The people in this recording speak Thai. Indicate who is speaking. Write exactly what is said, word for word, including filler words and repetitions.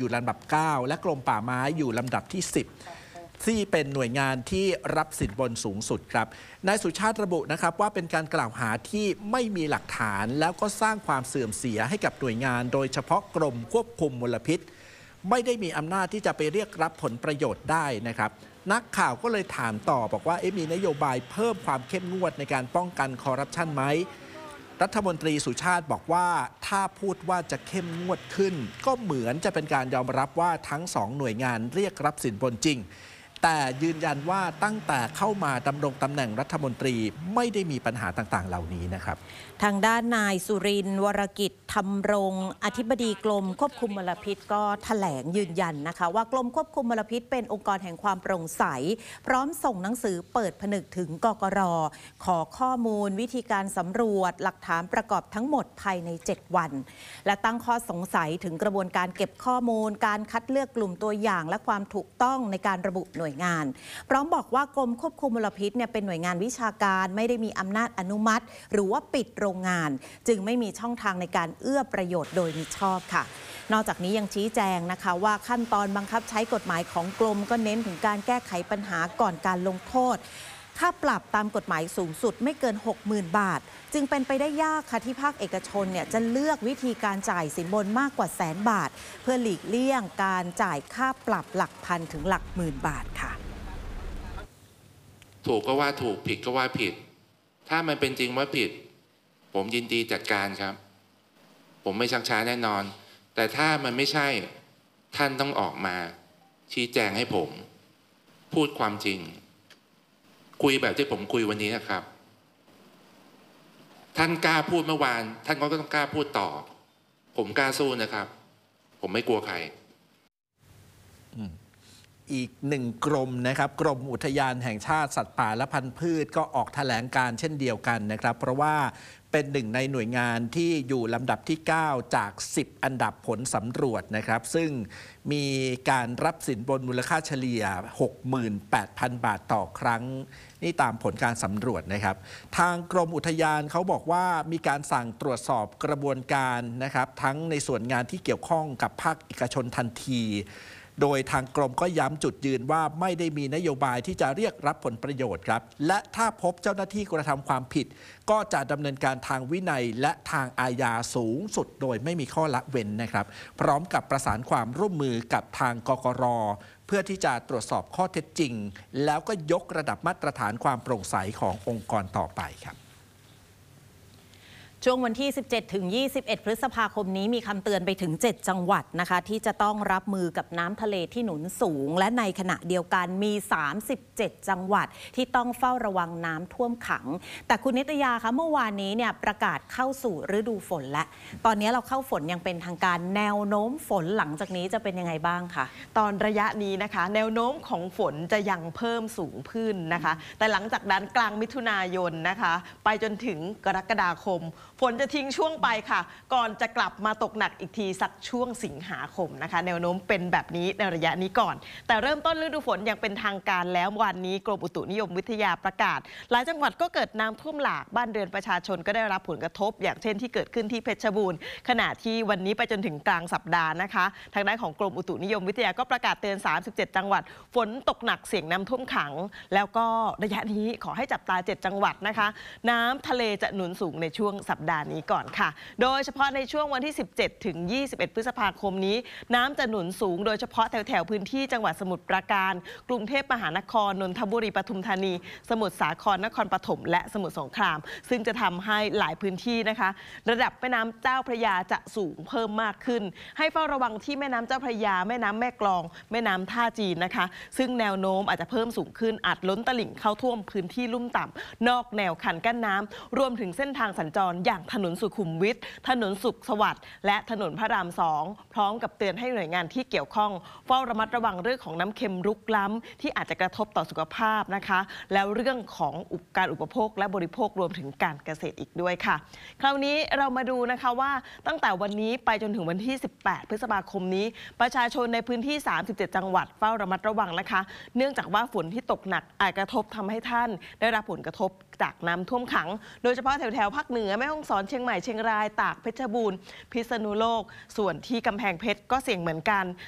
Speaker 1: อยู่ลำดับเก้าและกรมป่าไม้อยู่ลำดับที่สิบที่เป็นหน่วยงานที่รับสินบนสูงสุดครับนายสุชาติระบุนะครับว่าเป็นการกล่าวหาที่ไม่มีหลักฐานแล้วก็สร้างความเสื่อมเสียให้กับหน่วยงานโดยเฉพาะกรมควบคุมมลพิษไม่ได้มีอำนาจที่จะไปเรียกรับผลประโยชน์ได้นะครับนักข่าวก็เลยถามต่อบอกว่าเอ๊ะมีนโยบายเพิ่มความเข้มงวดในการป้องกันคอร์รัปชันไหมรัฐมนตรีสุชาติบอกว่าถ้าพูดว่าจะเข้มงวดขึ้นก็เหมือนจะเป็นการยอมรับว่าทั้งสองหน่วยงานเรียกรับสินบนจริงแต่ยืนยันว่าตั้งแต่เข้ามาดำรงตำแหน่งรัฐมนตรีไม่ได้มีปัญหาต่างๆเหล่านี้นะครับ
Speaker 2: ทางด้านนายสุรินทร์วรกิจธรรมรงค์อธิบดีกรมควบคุมมลพิษก็แถลงยืนยันนะคะว่ากรมควบคุมมลพิษเป็นองค์กรแห่งความโปร่งใสพร้อมส่งหนังสือเปิดผนึกถึงกกร.ขอข้อมูลวิธีการสำรวจหลักฐานประกอบทั้งหมดภายในเจ็ดวันและตั้งข้อสงสัยถึงกระบวนการเก็บข้อมูลการคัดเลือกกลุ่มตัวอย่างและความถูกต้องในการระบุหน่วยงานพร้อมบอกว่ากรมควบคุมมลพิษเนี่ยเป็นหน่วยงานวิชาการไม่ได้มีอำนาจอนุมัติหรือว่าปิดโรงงานจึงไม่มีช่องทางในการเอื้อประโยชน์โดยมิชอบค่ะนอกจากนี้ยังชี้แจงนะคะว่าขั้นตอนบังคับใช้กฎหมายของกรมก็เน้นถึงการแก้ไขปัญหาก่อนการลงโทษค่าปรับตามกฎหมายสูงสุดไม่เกิน หกหมื่น บาทจึงเป็นไปได้ยากค่ะที่ภาคเอกชนเนี่ยจะเลือกวิธีการจ่ายสินบนมากกว่าแสนบาทเพื่อหลีกเลี่ยงการจ่ายค่าปรับหลักพันถึงหลักหมื่นบาทค่ะ
Speaker 3: ถูกก็ว่าถูกผิดก็ว่าผิดถ้ามันเป็นจริงว่าผิดผมยินดีจัดการครับผมไม่ชักช้าแน่นอนแต่ถ้ามันไม่ใช่ท่านต้องออกมาชี้แจงให้ผมพูดความจริงคุยแบบที่ผมคุยวันนี้นะครับท่านกล้าพูดเมื่อวานท่านก็ต้องกล้าพูดต่อผมกล้าสู้นะครับผมไม่กลัวใคร
Speaker 1: อีกหนึ่งกรมนะครับกรมอุทยานแห่งชาติสัตว์ป่าและพันธุ์พืชก็ออกแถลงการเช่นเดียวกันนะครับเพราะว่าเป็นหนึ่งในหน่วยงานที่อยู่ลำดับที่เก้าจากสิบอันดับผลสำรวจนะครับซึ่งมีการรับสินบนมูลค่าเฉลี่ย หกหมื่นแปดพัน บาทต่อครั้งนี่ตามผลการสำรวจนะครับทางกรมอุทยานเขาบอกว่ามีการสั่งตรวจสอบกระบวนการนะครับทั้งในส่วนงานที่เกี่ยวข้องกับภาคเอกชนทันทีโดยทางกรมก็ย้ำจุดยืนว่าไม่ได้มีนโยบายที่จะเรียกรับผลประโยชน์ครับและถ้าพบเจ้าหน้าที่กระทำความผิดก็จะดำเนินการทางวินัยและทางอาญาสูงสุดโดยไม่มีข้อละเว้นนะครับพร้อมกับประสานความร่วมมือกับทางกกร.เพื่อที่จะตรวจสอบข้อเท็จจริงแล้วก็ยกระดับมาตรฐานความโปร่งใสขององค์กรต่อไปครับ
Speaker 2: ช่วงวันที่ สิบเจ็ดถึงยี่สิบเอ็ด พฤษภาคมนี้มีคำเตือนไปถึงเจ็ดจังหวัดนะคะที่จะต้องรับมือกับน้ำทะเลที่หนุนสูงและในขณะเดียวกันมีสามสิบเจ็ดจังหวัดที่ต้องเฝ้าระวังน้ำท่วมขังแต่คุณนิตยาคะเมื่อวานนี้เนี่ยประกาศเข้าสู่ฤดูฝนและตอนนี้เราเข้าฝนยังเป็นทางการแนวโน้มฝนหลังจากนี้จะเป็นยังไงบ้างคะ
Speaker 4: ตอนระยะนี้นะคะแนวโน้มของฝนจะยังเพิ่มสูงขึ้นนะคะแต่หลังจากนั้นกลางมิถุนายนนะคะไปจนถึงกรกฎาคมฝนจะทิ้งช่วงไปค่ะก่อนจะกลับมาตกหนักอีกทีสักช่วงสิงหาคมนะคะแนวโน้มเป็นแบบนี้ในระยะนี้ก่อนแต่เริ่มต้นฤดูฝนยังเป็นทางการแล้ววันนี้กรมอุตุนิยมวิทยาประกาศหลายจังหวัดก็เกิดน้ำท่วมหลากบ้านเรือนประชาชนก็ได้รับผลกระทบอย่างเช่นที่เกิดขึ้นที่เพชรบูรณ์ขณะที่วันนี้ไปจนถึงกลางสัปดาห์นะคะทางด้านของกรมอุตุนิยมวิทยาก็ประกาศเตือนสามสิบเจ็ดจังหวัดฝนตกหนักเสี่ยงน้ำท่วมขังแล้วก็ระยะนี้ขอให้จับตาเจ็ดจังหวัดนะคะน้ำทะเลจะหนุนสูงในช่วงสัปดาห์นี้ก่อนค่ะโดยเฉพาะในช่วงวันที่ สิบเจ็ดถึงยี่สิบเอ็ด พฤษภาคมนี้น้ำจะหนุนสูงโดยเฉพาะแถวๆพื้นที่จังหวัดสมุทรปราการกรุงเทพมหานครนนทบุรีปทุมธานีสมุทรสาครนครปฐมและสมุทรสงครามซึ่งจะทำให้หลายพื้นที่นะคะระดับแม่น้ำเจ้าพระยาจะสูงเพิ่มมากขึ้นให้เฝ้าระวังที่แม่น้ำเจ้าพระยาแม่น้ำแม่กลองแม่น้ำท่าจีนนะคะซึ่งแนวโน้มอาจจะเพิ่มสูงขึ้นอาจล้นตลิ่งเข้าท่วมพื้นที่ลุ่มต่ำนอกแนวคันกั้นน้ำรวมถึงเส้นทางสัญจรอย่างถนนสุขุมวิทถนนสุขสวัสดิ์และถนนพระรามสองพร้อมกับเตือนให้หน่วยงานที่เกี่ยวข้องเฝ้าระมัดระวังเรื่องของน้ำเค็มรุกล้ำที่อาจจะกระทบต่อสุขภาพนะคะแล้วเรื่องของการอุปโภคและบริโภครวมถึงการเกษตรอีกด้วยค่ะคราวนี้เรามาดูนะคะว่าตั้งแต่วันนี้ไปจนถึงวันที่สิบแปดพฤษภาคมนี้ประชาชนในพื้นที่สามสิบเจ็ดจังหวัดเฝ้าระมัดระวังนะคะเนื่องจากว่าฝนที่ตกหนักอาจกระทบทำให้ท่านได้รับผลกระทบจากน้ำท่วมขังโดยเฉพาะแถวๆภาคเหนือแม่ฮ่องสอนเชียงใหม่เชียงรายตากเพชรบูรณ์พิษณุโลกส่วนที่กำแพงเพชรก็เสี่ยงเหมือนกัน